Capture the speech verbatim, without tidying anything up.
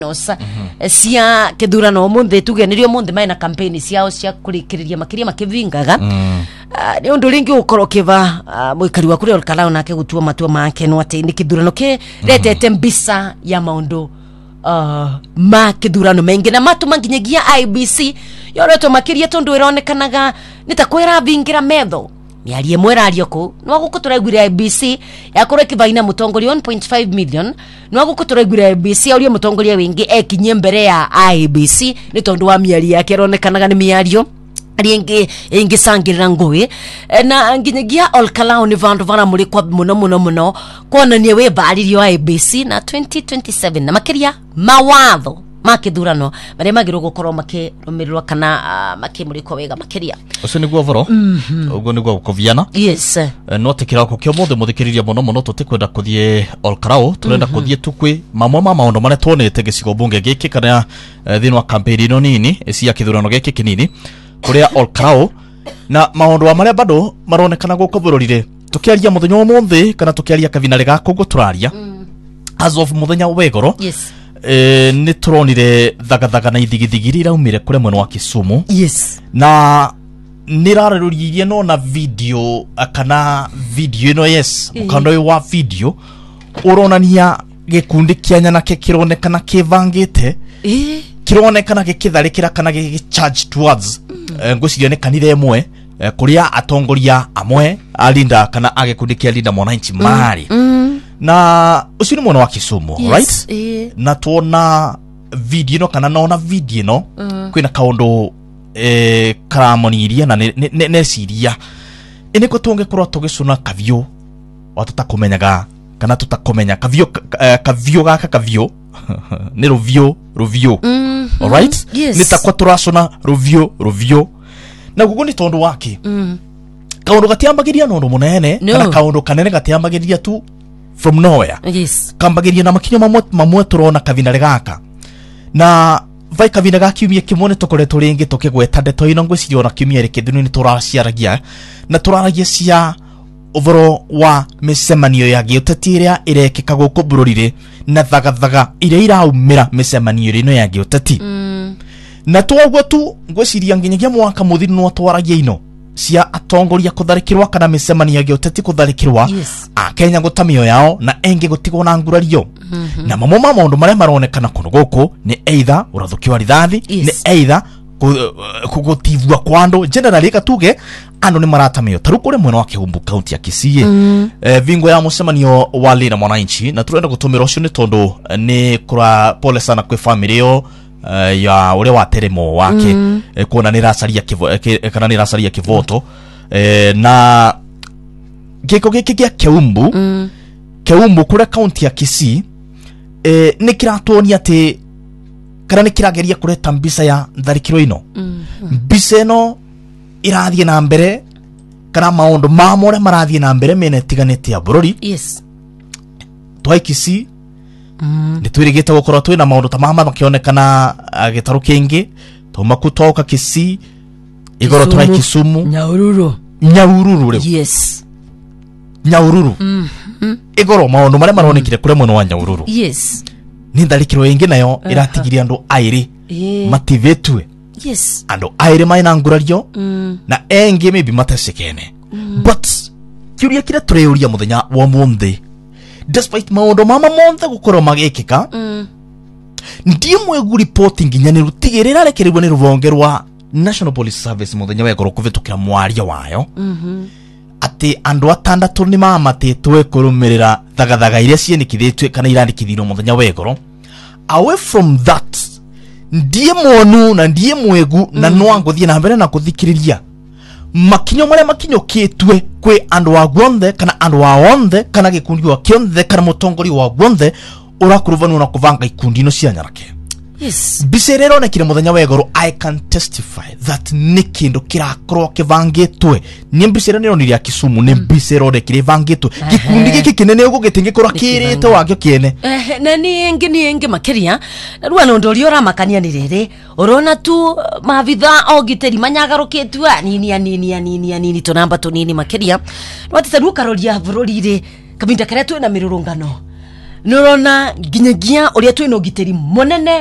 nosa mm-hmm. cia kithurano munthi tuge nirio munthi mai na campaign ciao cia kurikiriria makiria makivingaga mm. uh, ni undu ringi ukoro kiva uh, muikari wa kuri Olkalao nake gutua matua make no ati ni kithurano ke retete mbisa ya maundu uh, ma kithurano mengi na matu manginyagia I B C yoreto makiria tondu ironekanaga nitakwira vingira metho ni alie mwera alioko no gukuturagwira I B C yakore kivaina mutongori one point five million no gukuturagwira I B C aurie mutongori wingi ekinye mbere ya I B C ni tondu wa miari yake ronekanaga ni miario ringi ingi sangirira ngui na nginyagia Olkalao ni vandu vara muri kwa muno muno muno kuonania we baririo I B C na twenty twenty-seven na makiria mawatho makithurano bare magiro gukorwo makirumirwa kana uh, makimurikwo wega makiria ucio niguo voro ugo niguo gukoviana yes no tikira ko kyo mothe muthikiriria muno muno tutikwenda kuthie Olkalao turenda kuthie tukwi mamwe ma maundu mane tuonete gicigo bunge giki kana thini wa campaign ino nini cia kithurano giki kinini kuria Olkalao na maundu wa mare bado maronekana guko burorire tukiaria muthenya umuthi kana tukiaria kavinare gako guturaria as of muthenya wegoro yes Eh, ni turonire thagathaga na ithigithigiri iraumire kure mwena wa Kisumu yes na niraruririe no na video kana video ino yes mukando wa video uronania gikundi kianya nake kironekana kivangite eh kironekana gikitharikira kana gicharge towards mm. nguciria ne kanire emwe kuria atongoria amwe alinda kana agikundi kia linda mwananchi mari mm. mm. na usini mwana wa Kisumu yes, right eh. na tuona video no kana naona video no mm. kwina kaundu eh karamoniria na ne, ne, ne siria ene ko tonge kuro tugicuna kavyo watata kumenyaga kana tutakomenya kavyo kavyo gaka kavyo ni ruvyo ruvyo mm -hmm. all right yes. nitakwa turacuna ruvyo ruvyo na gugu ni tondu wake mm. kaundu gatiambagiria no munene no. kana kaundu kanene gatiambagiria tu from nowhere yes kambagiria na makinyo mamwe mamwe turona kavinare gaka na vai kavina gakiumie kimone tokore turingi tukigweta ndeto ino ngwiciria na kiumia rikithunu ni turaciaragia na turaragia cia uvoro wa misemanio ya giutetiria irekeka guku bururire na thagathaga iria iraumira misemanio ino ya giuteti mm. na twagwo tu ngwiciria nginyagia mwaka muthiri no twaragia ino cia atongoria kutharikirwa kana misemanio ya giuteti kutharikirwa yes. a Kenya gutamio yao na engi gutigwo na ngurario mm -hmm. na mamwe ma maundu maria maronekana kuno guku ni either urathukio rithathi yes. ni either kugotivwa kwando generally katuge ando ni maratamio tarukure mwena wa Kihumbu county ya Kisii mm. eh, vingo ya musemanio wa Linda Mwananchi na turenda gutumira ucio ni tondu ni kura pole sana kwe family yo Uh, ya ule wa teremo wake mm. eh, kuona nirasaria kivo eh, kana nirasaria kivoto eh, na giko giki kia Kihumbu mm. Kihumbu kure county ya Kisii eh, nikiratuonia ati kana nikirageria kureta mbisa ya tharikiro ino mm. mbisa ino irathie na mbere kana maundu mamore marathie na mbere mene tiganete ya bururi yes twai Kisii Mm. nitwirigite gukora twi na maundu tamama makionekana gitaru kingi tumakutoka Kisii igoro twa Kisumu Nyahururu Nyahururu re yes Nyahururu mm -hmm. igoro maundu mare maronekire kure mwena wa Nyahururu yes ni tharikiro ingi nayo uh -huh. iratigiria andu airi yeah. motivatwe yes andu airi maina ngurario mm. na engi maybe matacikene mm. but kiuria kire tureuria muthenya wa munthi despite maundu mama monthe gukorwo magikika mm. ndiye mwegu reporting nginya ni rutigirira rekerirwo ni ruvonge rwa National Police Service muthenya wegoro kuvitukira mwaria wayo mhm mm ati andu atandatu ni mamatetwe kurumirira thagathaga iria cienikithitwe kana irandikithirwo muthenya wegoro away from that ndiye mwonu na ndiye mwegu mm. na no anguthie na mbere na kuthikiriria makinyo mare makinyo kitwe kwe andu wa gwothe kana andu wa onthe kana gikundi wa kionthe kana mutongori wa gwothe urakuruvanu na kuvanga ikundi no cia nyarake yes biserero na kire muthenya wegoro I can testify that nikindu kirakorwo kivangitwe ni biserero ni ria Kisumu ni biserero de kivangitwe gikundi giki kinene ugo gitingikora kirite wakyo kiene eh na ni engi ni engi makiria na rwana ndori ora makania ni riri urona tu mavitha ogiteri manyagarukitwe nini nini nini nini tunamba tunini makiria watita rukaroria bururire kabinda kare tu na mirurungano nurona nginyagia uria twina ugiteri monene